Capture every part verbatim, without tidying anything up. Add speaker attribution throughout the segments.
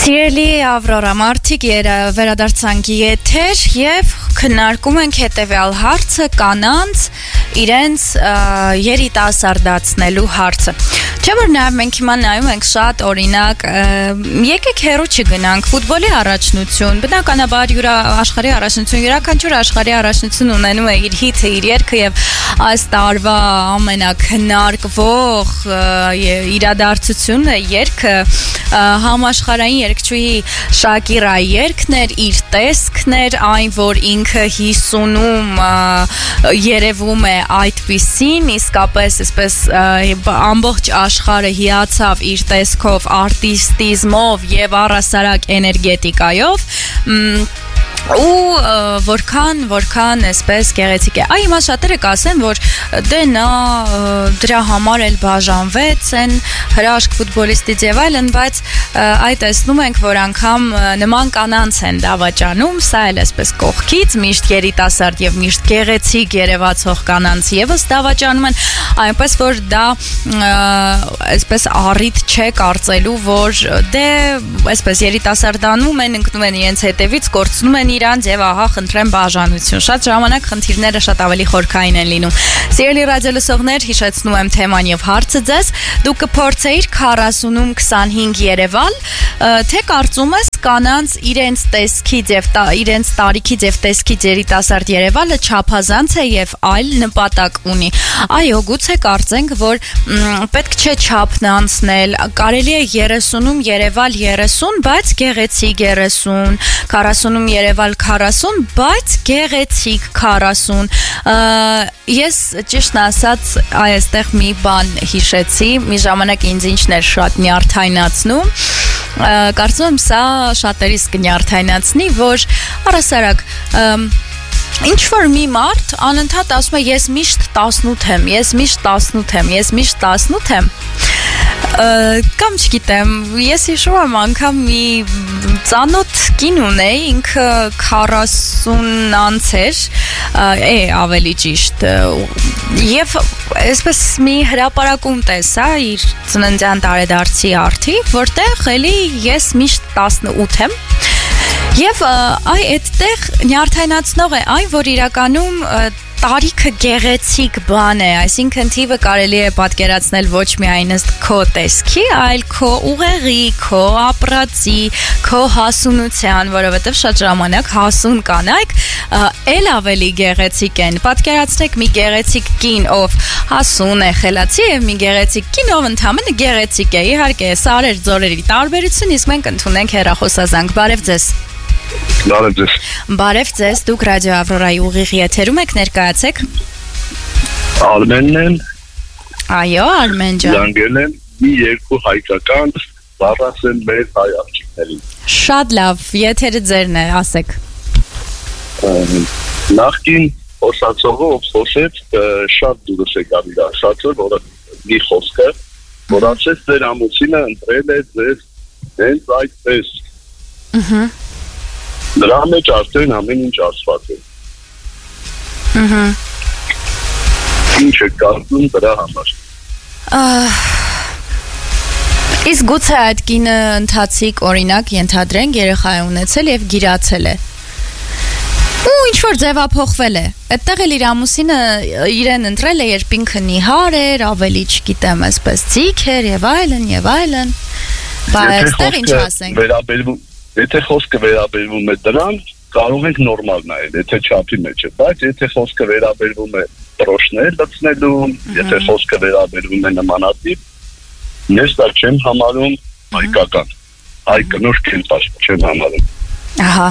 Speaker 1: Սիրելի Ավրորա մարդիկ, վերադարձանք եթեր եւ քննարկում ենք հետեւյալ հարցը՝ կանանց իրենց երիտասարդացնելու հարցը։ Չէ՞ որ նաեւ մենք հիմա նայում ենք շատ օրինակ, եկեք հերո չգնանք, ֆուտբոլի առաջնություն, բնականաբար յուրա աշխարհի առաջնություն, յուրաքանչյուր աշխարհի առաջնություն ունենում է իր հիթը, իր երգը եւ այս տարվա ամենակնարկվող իրադարձությունը երգը համաշխարհային երգչուհի Շակիրայի երգն էր, իր տեսքն էր, այն որ ինքը հիսունում երևում է այդպիսին, իսկապես այսպես ամբողջ աշխարհը հիացավ իր տեսքով, արտիստիզմով եւ առասարակ էներգետիկայով ու որքան որքան այսպես գեղեցիկ է։ Այ հիմա շատերը կասեն, որ դե նա դրա համար էլ բաժանվեց են հրաշք ֆուտբոլիստից եւ այլն, բայց այ տեսնում ենք, որ անգամ նման կանանց են դավաճանում, սա էլ այսպես կողքից միշտ երիտասարդ եւ միշտ գեղեցիկ երևացող կանանց եւս դավաճանում են, այնպես որ դա այսպես առիթ չէ կարծելու, որ դե այսպես երիտասարդանում են, ընկնում են իրենց հետևից, կորցնում են իրանց եւ ահա խնդրեմ բաժանություն։ Շատ ժամանակ խնդիրները շատ ավելի խորքային են լինում։ Սիրելի ռադիո լսողներ, հիշեցնում եմ թեման եւ հարցը ձեզ։ Դուք կփորձեիք քառասունում քսանհինգ Երևալ, թե կարծում ես կանանց իրենց տեսքից եւ իրենց տարիքից եւ տեսքից երիտասարդ Երևալը չափազանց է եւ այլ նպատակ ունի։ Այո, գուցե կարծենք, որ պետք չէ չափն անցնել, կարելի է երեսունում Երևալ երեսուն, բայց գեղեցիկ երեսուն, քառասունում Երևալ քառասուն, բայց գեղեցիկ քառասուն։ Ես ճիշտն ասած այստեղ մի բան հիշեցի, մի ժամանակ ինձ ինչն էր շատ նյարդայնացնում, կարծում եմ սա շատերիս կնյարդայնացնի, որ առասարակ ինչ որ մի մարդ անընդհատ ասում է ես միշտ տասնութ եմ, ես միշտ տասնութ եմ, ես միշտ տասնութ եմ, կամ չգիտեմ, ես հիշում եմ անգամ մի ծանոթ կին ունեի, ինքը քառասուն անց էր, է ավելի ճիշտ, եւ այսպես մի հրապարակում տեսա իր ծննդյան տարեդարձի արդիվ, որտեղ էլի ես միշտ տասնութ եմ, եւ այ այդտեղ նյարդայնացնող է այն, որ իրականում տարիքը գեղեցիկ բան է, այսինքն թիվը կարելի է պատկերացնել ոչ միայն ըստ քո տեսքի, այլ քո ուղեղի, քո ապրածի, քո հասունության, որովհետև շատ ժամանակ հասուն կանայք էլ ավելի գեղեցիկ են։ Պատկերացրեք մի գեղեցիկ կին, ով հասուն է, խելացի եւ մի գեղեցիկ կին, ով ընդհանրապես գեղեցիկ է։ Իհարկե, սարեր ձորերի տարբերություն, իսկ մենք ընդունենք հեռախոսազանգ։ Բարև ձեզ։
Speaker 2: Բարև ձեզ։
Speaker 1: Բարև ձեզ, դուք ռադիո Ավրորայի ուղիղ եթերում եք, ներկայացեք։
Speaker 2: Արմենն եմ։
Speaker 1: Այո, Արմեն ջան։
Speaker 2: Զանգել եմ մի երկու հայկական բառասեն մեր հայ աղջիկներին։
Speaker 1: Շատ լավ, եթերը ձերն է, ասեք։
Speaker 2: Նախկին խոսացողը ով խոսեց, շատ դուրս է գալի ասածը, որը մի խոսքը, որ ասեց ձեր ամուսինը ընտրել է ձեզ հենց այդպես։
Speaker 1: Ահա։
Speaker 2: Դրա մեջ արդեն ամեն ինչ ասված է։
Speaker 1: Ահա։
Speaker 2: Ինչ է կարծում դրա համար։
Speaker 1: Իսկ գուցե այդ կինը ընթացիկ օրինակ ենթադրենք երեխա է ունեցել եւ գիրացել է։ Ու ինչ որ ձևափոխվել է։ Այդտեղ էլ իր ամուսինը իրեն ընտրել է, երբ ինքը նիհար էր, ավելի չգիտեմ, այսպես ձիգ էր եւ այլն եւ այլն։ Բայց այստեղ ինչ ասենք։
Speaker 2: Վերաբերվում Եթե խոսքը վերաբերվում է դրան, կարող ենք նորմալ նայել, եթե չափի մեջ է, բայց եթե խոսքը վերաբերվում է պրոշներ լցնելու, եթե խոսքը վերաբերվում է նմանատիպ, ես դա չեմ համարում հայկական, հայ կնոջ կերպար չեմ համարում։
Speaker 1: Ահա։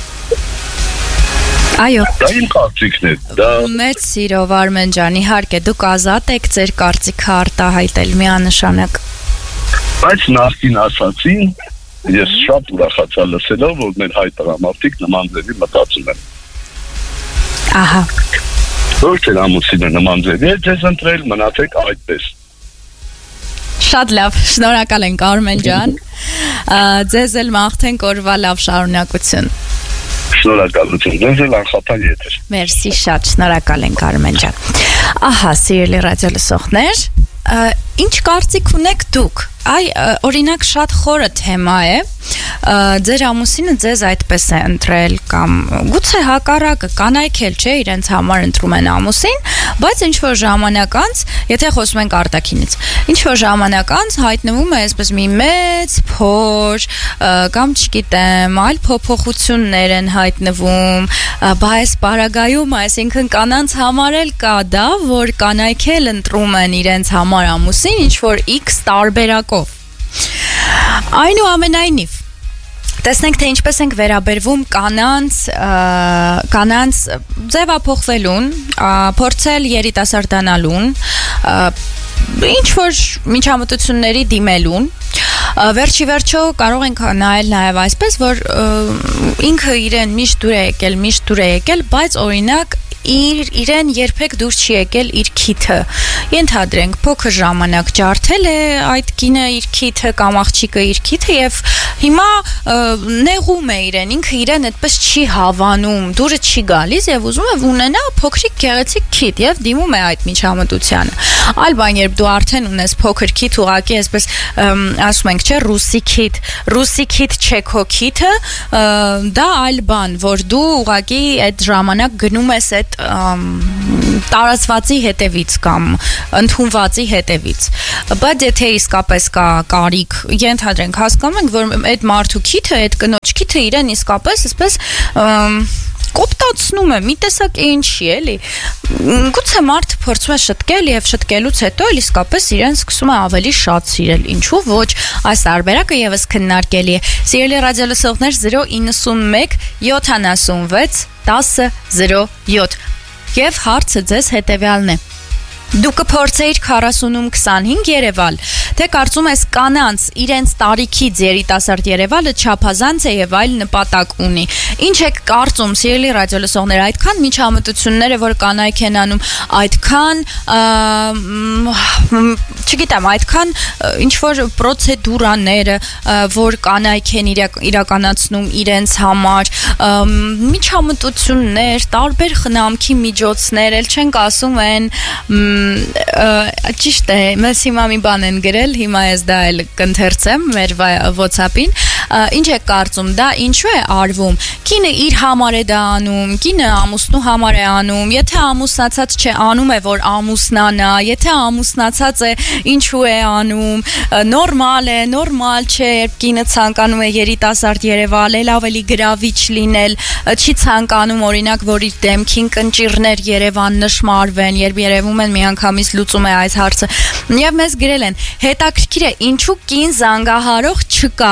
Speaker 1: Այո։
Speaker 2: Դա իմ կարծիքն է, դա
Speaker 1: Մեծ սիրով Արմեն ջան, իհարկե դուք ազատ եք ձեր կարծիքը արտահայտել միանշանակ։
Speaker 2: Բայց նախկին ասացին Ես շատ ուրախացա լսելով, որ մեր հայ տղամարդիկ նման ձևի մտածում են։
Speaker 1: Ահա։
Speaker 2: Ոչ թե ամուսինը նման ձևի է ձեզ ընտրել, մնացեք այդպես։
Speaker 1: Շատ լավ, շնորհակալ ենք Արմեն ջան։ Ձեզ էլ մաղթենք օրվա լավ շարունակություն։
Speaker 2: Շնորհակալություն, ձեզ էլ անխափան եթեր։
Speaker 1: Մերսի շատ, շնորհակալ ենք Արմեն ջան։ Ահա, սիրելի ռադիո լսողներ, ինչ կարծիք ունեք դուք Այ օրինակ շատ խորը թեմա է, ձեր ամուսինը ձեզ այդպես է ընտրել կամ գուցե հակառակը կանայք էլ չէ իրենց համար ընտրում են ամուսին, բայց ինչ որ ժամանակ անց, եթե խոսում ենք արտաքինից, ինչ որ ժամանակ անց հայտնվում է այսպես մի մեծ փոր կամ չգիտեմ, այլ փոփոխություններ են հայտնվում, բայց պարագայում, այսինքն կանանց համար էլ կա դա, որ կանայք էլ ընտրում են իրենց համար ամուսին, ինչ որ X տարբերակով։ Այնուամենայնիվ, տեսնենք թե ինչպես ենք վերաբերվում կանանց կանանց ձևափոխվելուն, փորձել երիտասարդանալուն, ինչ որ միջամտությունների դիմելուն, վերջի վերջո կարող ենք նայել նաև այսպես, որ ինքը իրեն միշտ դուր է եկել, միշտ դուր է եկել, բայց օրինակ իր իրեն երբեք դուրս չի եկել իր քիթը։ Ենթադրենք փոքր ժամանակ ջարդել է այդ կինը իր քիթը կամ աղջիկը իր քիթը եւ հիմա նեղում է իրեն, ինքը իրեն այդպես չի հավանում, դուրը չի գալիս եւ ուզում է ունենա փոքրիկ գեղեցիկ քիթ եւ դիմում է այդ միջամտությանը։ Այլ բան, երբ դու արդեն ունես փոքր քիթ, ուղղակի այսպես ասում ենք, չէ, ռուսի քիթ, ռուսի քիթ չէ քո քիթը, դա այլ բան, որ դու ուղղակի այդ ժամանակ գնում ես այդ տարածվածի հետևից կամ ընդունվածի հետևից, բայց եթե իսկապես կա կարիք, ենթադրենք հասկանում ենք, որ այդ մարդու քիթը, այդ կնոջ քիթը իրեն իսկապես այսպես կոպտացնում է, մի տեսակ ինչի, էլի, գուցե մարդը փորձում է շտկել եւ շտկելուց հետո էլ իսկապես իրեն սկսում է ավելի շատ սիրել, ինչու ոչ, այս տարբերակը եւս քննարկելի է։ Սիրելի ռադիոլսողներ, zero nine one seventy-six ten zero seven եւ հարցը ձեզ հետեւյալն է. Դու կփորձեիր քառասունում քսանհինգ Երևալ, թե կարծում ես կանանց իրենց տարիքից երիտասարդ Երևալը չափազանց է եւ այլ նպատակ ունի։ Ինչ եք կարծում, սիրելի ռադիոլսողներ, այդքան միջամտությունները, որ կանայք են անում, այդքան, չգիտեմ, այդքան ինչ որ պրոցեդուրաները, որ կանայք են իրականացնում իրենց համար, միջամտություններ, տարբեր խնամքի միջոցներ, էլ չենք ասում են ճիշտ է, մեզ հիմա մի բան են գրել, հիմա ես դա էլ կընթերցեմ մեր WhatsApp-ին, ինչ է կարծում, դա ինչու է արվում, կինը իր համար է դա անում, կինը ամուսնու համար է անում, եթե ամուսնացած չէ, անում է, որ ամուսնանա, եթե ամուսնացած է, ինչու է անում, նորմալ է, նորմալ չէ, երբ կինը ցանկանում է երիտասարդ Երևալ, էլ ավելի գրավիչ լինել, չի ցանկանում, օրինակ, որ իր դեմքին կնճիռներ Երևան նշմարվեն, երբ երևում են մի անգամից լուծում է այս հարցը, եւ մեզ գրել են, հետաքրքիր է, ինչու կին զանգահարող չկա,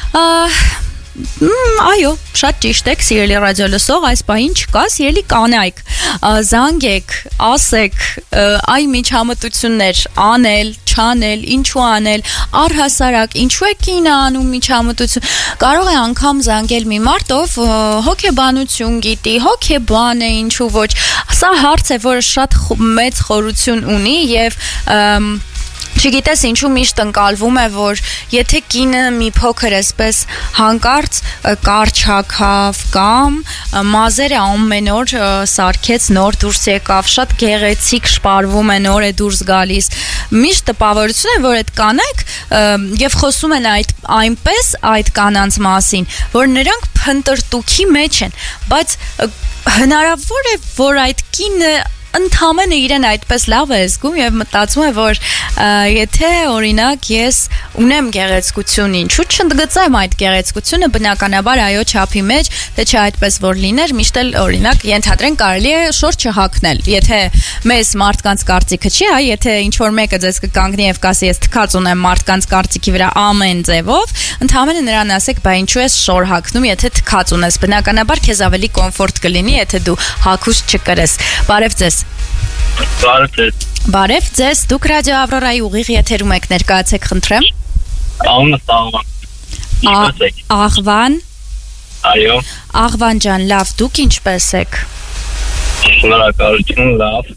Speaker 1: այո, շատ ճիշտ եք, սիրելի ռադիոլսող, այս պահին չկա, սիրելի կանայք, զանգեք, ասեք, այ միջամտություններ անել, չանել, ինչու անել, առհասարակ, ինչու է կինը անում միջամտություն, կարող է անգամ զանգել մի մարդ, ով հոգեբանություն գիտի, հոգեբան է, ինչու ոչ, սա հարց է, որը շատ մեծ խորություն ունի եւ չգիտես ինչու միշտ ընկալվում է, որ եթե կինը մի փոքր այսպես հանկարծ կարճակավ կամ մազերը ամեն օր սարքեց, նոր դուրս եկավ, շատ գեղեցիկ շպարվում է, նոր է դուրս գալիս, միշտ տպավորություն է, որ այդ կանայք եւ խոսում են այդ այնպես այդ կանանց մասին, որ նրանք փնտրտուքի մեջ են, բայց հնարավոր է, որ այդ կինը ընդհանրապես իրեն այդպես լավ է զգում եւ մտածում է, որ եթե օրինակ ես ունեմ գեղեցկություն, ինչու չընդգծեմ այդ գեղեցկությունը, բնականաբար այո չափի մեջ, թե չէ այդպես որ լիներ, միշտ էլ օրինակ ենթադրենք կարելի է շոր չհակնել, եթե մեզ մարդկանց կարծիքը չի, այ եթե ինչ որ մեկը ձեզ կկանգնի եւ կասի ես թքած ունեմ մարդկանց կարծիքի վրա ամեն ձևով, ընդհանրապես նրան ասեք, բա ինչու ես շոր հակնում, եթե թքած ունես, բնականաբար քեզ ավելի կոմֆորտ կլինի, եթե դու հագուստ չկրես։ Բարև ձեզ։
Speaker 2: Բարև ձեզ։
Speaker 1: Բարև ձեզ, դուք Ռադիո Ավրորայի ուղիղ եթերում եք, ներկայացեք խնդրեմ։
Speaker 2: Անունը Աղվան։ Ինչպես եք։
Speaker 1: Աղվան։
Speaker 2: Այո։
Speaker 1: Աղվան ջան, լավ, դուք ինչպես եք։
Speaker 2: Շնորհակալություն, լավ։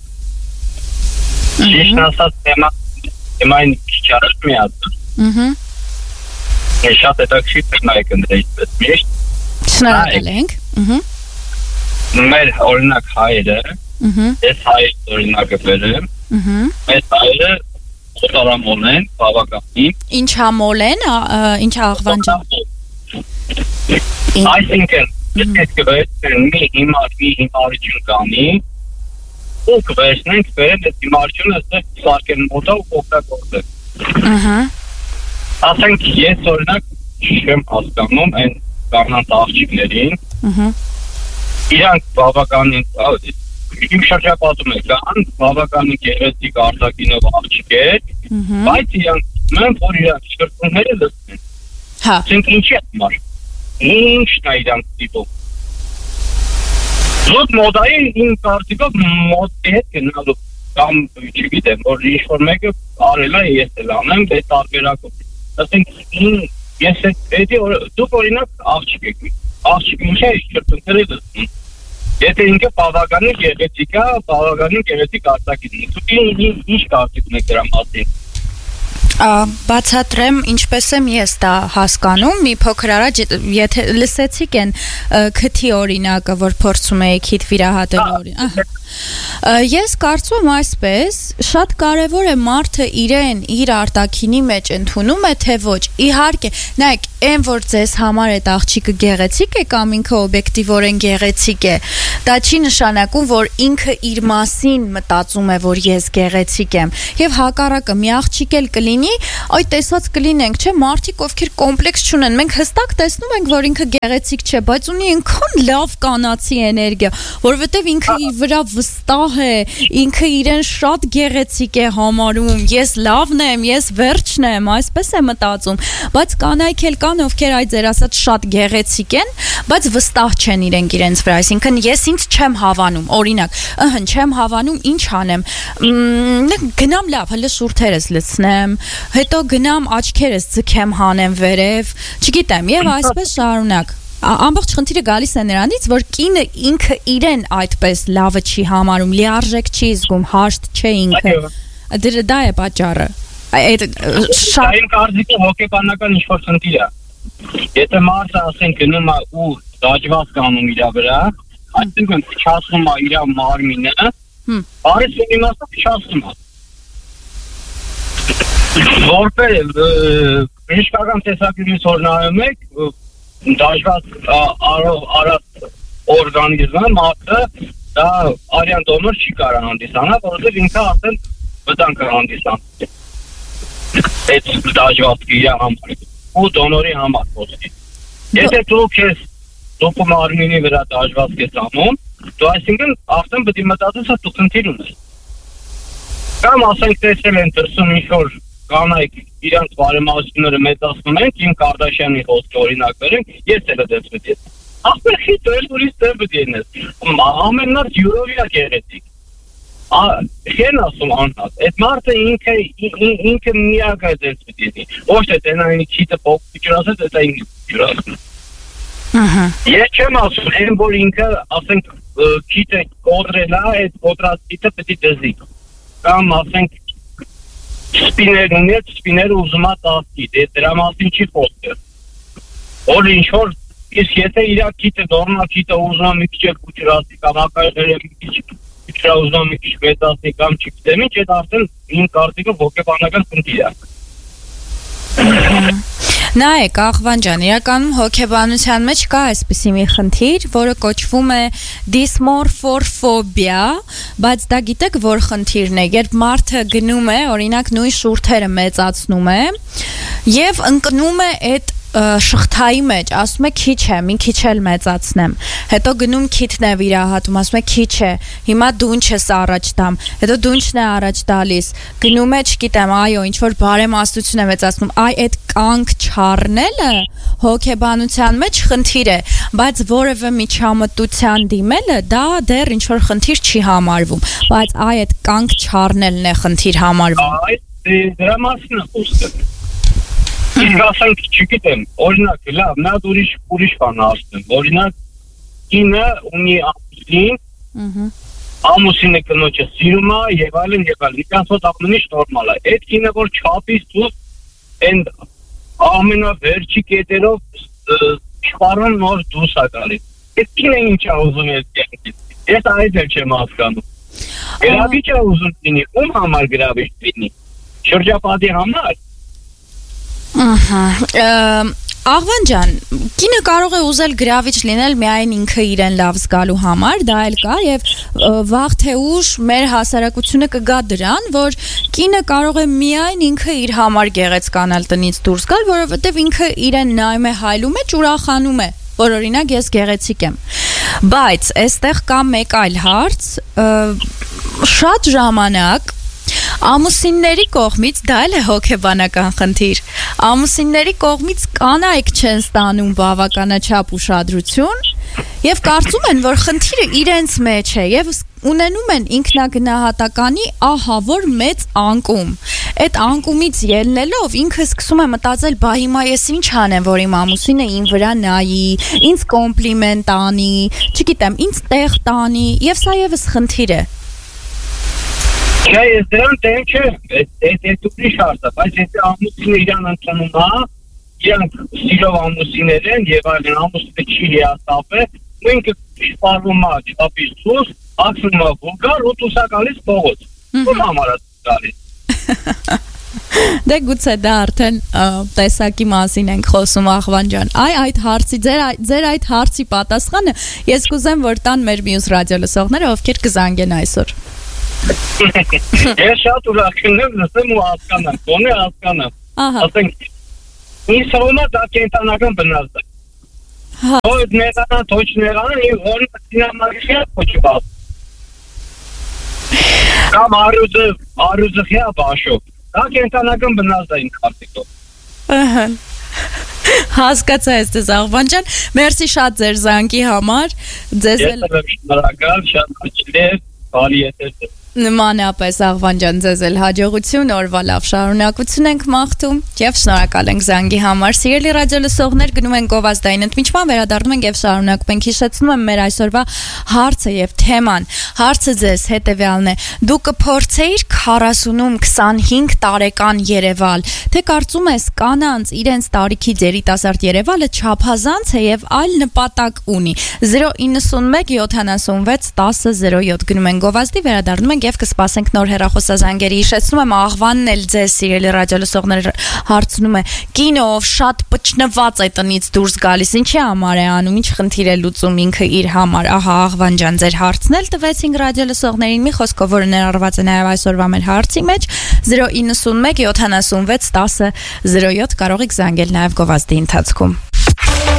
Speaker 2: Ճիշտ ասած, թեմա թեմային քիչ առաջ մի հատ։ Ահա։ Ես շատ հետաքրքիր թեմա եք ընտրել, ինչպես միշտ։
Speaker 1: Շնորհակալ ենք։ Ահա։
Speaker 2: Մեր օրինակ հայերը, ես հայ օրինակը բերեմ, մեր հայերը օտարամոլ են, բավականին։
Speaker 1: Ինչ համոլ են, ինչ Աղվան ջան։
Speaker 3: Այսինքն, եթե կվերցնեն մի հիմար, մի հիմարություն կանի, ու կվերցնենք վերել այդ հիմարությունը այստեղ սարքեն մոտա ու օգտագործել։
Speaker 1: Ահա։
Speaker 3: Ասենք ես օրինակ չեմ հասկանում այն կանանց աղջիկներին։
Speaker 1: Ահա։
Speaker 3: Իրանք բավականին իմ շրջապատում է կան բավականին գեղեցիկ արտաքինով աղջիկներ, բայց իրանք մեն որ իրանք շրթունքները լցնեն։
Speaker 1: Հա։
Speaker 3: Ասենք ինչի համար։ Ինչն է իրանք տիպով։ Զուտ մոդայի իմ կարծիքով մոդի հետ գնալու կամ չգիտեմ, որ ինչ-որ մեկը արել է, ես էլ անեմ, դե տարբերակով։ Ասենք ես այդ դուք օրինակ աղջիկ եք, աղջիկ ինչ է շրթունքները լցնում։ Եթե ինքը բավականին գեղեցիկ է, բավականին գեղեցիկ արտաքին է, դուք ինչ կարծիք ունեք դրա մասին։
Speaker 1: Բացատրեմ ինչպես եմ ես դա հասկանում մի փոքր առաջ եթե լսեցիք են քթի օրինակը որ փորձում էի քիթ վիրահատել օրին ահա ես կարծում եմ այսպես շատ կարևոր է մարդը իրեն իր արտաքինի մեջ ընդունում է թե ոչ իհարկե նայեք այն որ ձեզ համար այդ աղջիկը գեղեցիկ է կամ ինքը օբյեկտիվորեն գեղեցիկ է դա չի նշանակում որ ինքը իր մասին մտածում է որ ես գեղեցիկ եմ եւ հակառակը մի աղջիկ էլ կլինի այ տեսած կլինենք չէ մարդիկ ովքեր կոմպլեքս չունեն մենք հստակ տեսնում ենք որ ինքը գեղեցիկ չէ բայց ունի այնքան լավ կանացի էներգիա որովհետեւ ինքը իր վրա վստահ է ինքը իրեն շատ գեղեցիկ է համարում ես լավն եմ ես վերջն եմ այսպես է մտածում բայց կանայք էլ կան ովքեր այ ձեր ասած շատ գեղեցիկ են բայց վստահ չեն իրենք իրենց վրա այսինքն ես ինձ չեմ հավանում օրինակ ըհը չեմ հավանում ինչ անեմ գնամ լավ հələ շուրթերս լցնեմ հետո գնամ աչքերս ձգեմ հանեմ վերև չգիտեմ եւ այսպես շարունակ ամբողջ խնդիրը գալիս է նրանից որ կինը ինքը իրեն այդպես լավը չի համարում լիարժեք չի զգում հաշտ չէ ինքը դա է պատճառը այդ
Speaker 3: շատ այն կարծիքի հոգեբանական ինչ-որ խնդիր է եթե մարդը ասենք գնում է ու դաջված կանում իր վրա այսինքն փչացնում է իր մարմինը բարես իմաստը փչացնում է որպես բժշկական տեսակետից որ նայում եք դաշված արած օրգանիզմը մարդը դա արյան դոնոր չի կարող հանդիսանալ, որովհետև ինքը արդեն վտանգ է հանդիսանում այդ դաշվածքի իր համար ու դոնորի համար խոսքի եթե դու քեզ դու մարմինի վրա դաշվածք ես անում դու այսինքն արդեն պետք է մտածես դու խնդիր ունես կամ ասենք տեսել են դրսում ինչ-որ կանայք իրանց բարեմաղությունները մեծացնում են, Քիմ Կարդաշյանի խոսքը օրինակ վերենք, ես էլ դες պետք է։ Ախպեր խիտ էլ ուրիշ դեր պետք է նես։ Ամեննար յուրովիա գեղեցիկ։ Քեն ասում անհատ, այդ մարդը ինքը ինքը միակ է դες պետք է։ Ոչ թե տենային քիտը փոքր ասած, դա ինքը յուրասն։
Speaker 1: Ահա։
Speaker 3: Ես չեմ ասում, այն որ ինքը ասենք քիտը կոտրել է, այդ կոտրած քիտը պետք է դզի։ Կամ ասենք Սպիներ ունեց, սպիները ուզում է տասկի, դե դրա մասին չի խոսքը։ Որ ինչ-որ, իսկ եթե իրակ քիթը, դորնա քիթը ուզում է մի քիչ էլ կուչրասի, կամ ակայղերը մի քիչ կուչրա ուզում է մի քիչ մեծասի, կամ չգիտեմ ինչ, այդ արդեն իմ կարծիքը հոգեբանական խնդիր է։
Speaker 1: Նայեք, Աղվան ջան, իրականում հոգեբանության մեջ կա այսպիսի մի խնդիր, որը կոչվում է դիսմորֆորֆոբիա, բայց դա գիտեք, որ խնդիրն է, երբ մարդը գնում է, օրինակ նույն շուրթերը մեծացնում է եւ ընկնում է այդ շղթայի մեջ, ասում է քիչ է, մի քիչ էլ մեծացնեմ, հետո գնում քիթն է վիրահատում, ասում է քիչ է, հիմա դունչ ես առաջ տամ, հետո դունչն է առաջ տալիս, գնում է, չգիտեմ, այո, ինչ-որ բարեմաստություն է մեծացնում, այ այդ կանգ չառնելը հոգեբանության մեջ խնդիր է, բայց որևէ միջամտության դիմելը դա դեռ ինչ-որ խնդիր չի համարվում, բայց այ այդ կանգ չառնելն է խնդիր համարվում։
Speaker 3: Այդ դրա մասին է խոսքը։ Իսկ ասենք չգիտեմ, օրինակ, լավ, նա ուրիշ ուրիշ բան ասեմ, օրինակ, կինը ունի ամուսին, ամուսինը կնոջը սիրում է եւ այլն եւ այլն, իրանց մոտ ամեն ինչ նորմալ է։ Այդ կինը որ չափից դուրս այն ամենավերջի կետերով չփարան նոր դուրս է գալիս։ Այդ կինը ինչ է ուզում է կյանքի։ Ես այդ էլ չեմ հասկանում։ Գրավիչ է ուզում լինի, ում համար գրավիչ լինի։ Շրջապատի համար
Speaker 1: Ահա, Աղվան ջան, կինը կարող է ուզել գրավիչ լինել միայն ինքը իրեն լավ զգալու համար, դա էլ կա եւ վաղ թե ուշ մեր հասարակությունը կգա դրան, որ կինը կարող է միայն ինքը իր համար գեղեցկանալ տնից դուրս գալ, որովհետեւ ինքը իրեն նայում է, հայլում է, ուրախանում է, որ օրինակ ես գեղեցիկ եմ։ Բայց այստեղ կա մեկ այլ հարց, շատ ժամանակ ամուսինների կողմից դա էլ է հոգեբանական խնդիր։ Ամուսինների կողմից կանայք չեն ստանում բավականաչափ ուշադրություն եւ կարծում են, որ խնդիրը իրենց մեջ է եւ ունենում են ինքնագնահատականի ահա որ մեծ անկում։ Այդ անկումից ելնելով ինքը սկսում է մտածել, բա հիմա ես ինչ անեմ, որ իմ ամուսինը իմ վրա նայի, ինձ կոմպլիմենտ անի, չգիտեմ, ինձ տեղ տանի եւ սա եւս խնդիր է։
Speaker 3: Չէ, ես դրան տեն չէ, այդ ուրիշ հարց է, բայց եթե ամուսինը իրան ընդունում է, իրանք սիրով ամուսիներ են եւ այլն, ամուսինը չի հիասթափ, ու ինքը շպարվում է չափից դուրս, ակցում է վուլգար ու տուսականից փողոց։ Ո՞ր համար է գալիս։
Speaker 1: Դե գուցե դա արդեն տեսակի մասին ենք խոսում Աղվան ջան։ Այ այդ հարցի ձեր ձեր այդ հարցի պատասխանը ես կուզեմ որ տան մեր մյուս ռադիո լսողները, ովքեր կզանգեն այսօր։
Speaker 3: Ես շատ ուրախ եմ լսեմ ու հասկանամ, գոնե հասկանամ։ Ասենք, ինձ թվում է դա կենտրոնական բնազդ է։ Ոչ ներանա, ոչ ներանա, եւ որը դինամիկա փոչի։ Կամ արուզը, արուզը խիա բաշով։ Դա կենտրոնական բնազդ է ինձ կարծիքով։
Speaker 1: Ահա։ Հասկացա ես ձեզ Աղվան ջան, մերսի շատ ձեր զանգի համար։ Ձեզ էլ
Speaker 3: շնորհակալ, շատ հաճելի է, բարի եթեր։
Speaker 1: Նմանապես Աղվան ջան, ձեզ էլ հաջողություն, օրվա լավ շարունակություն ենք մաղթում եւ շնորհակալ ենք զանգի համար։ Սիրելի ռադիո լսողներ, գնում ենք գովազդային ընդմիջման, վերադառնում ենք եւ շարունակում ենք։ Հիշեցնում եմ մեր այսօրվա հարցը եւ թեման։ Հարցը ձեզ հետեւյալն է. դու կփորձեիր քառասունում քսանհինգ տարեկան Երևալ, թե կարծում ես կանանց իրենց տարիքի երիտասարդ Երևալը չափազանց է եւ այլ նպատակ ունի։ zero nine one seven seven one zero zero seven գնում ենք գովազդի, վերադառնում ենք եւ կսպասենք նոր հեռախոսազանգերի։ Հիշեցնում եմ Աղվանն էլ ձեզ սիրելի ռադիո լսողներ հարցնում է. կինով շատ պճնված է տնից դուրս գալիս, ինչի համար է անում, ինչ խնդիր է լուծում ինքը իր համար։ Ահա Աղվան ջան, ձեր հարցն էլ տվեցինք ռադիո լսողներին, մի խոսքով որը ներառված է նաեւ այսօրվա մեր հարցի մեջ zero nine one seven seven one zero zero seven կարող եք զանգել նաեւ գովազդի ընթացքում։